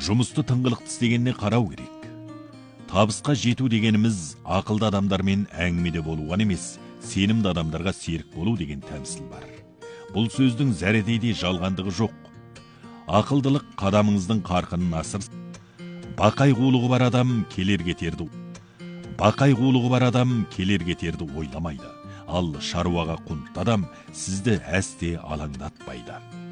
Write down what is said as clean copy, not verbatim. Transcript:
жұмысты тыңғылықты істегеніне қарау керек. Табысқа жету дегеніміз ақылды адамдармен әңгімеде болу ғана емес, сенімді адамдарға серік болу деген тәмсіл бар. Бұл сөздің зәредейдей жалғандығы жоқ. Ақылдылық қадамыңыздың қарқынын асырсын. Бақай қулығы бар адам келер кетерді ойламайды. Ал шаруаға құнтты адам сізді әсте алаңдатпайды.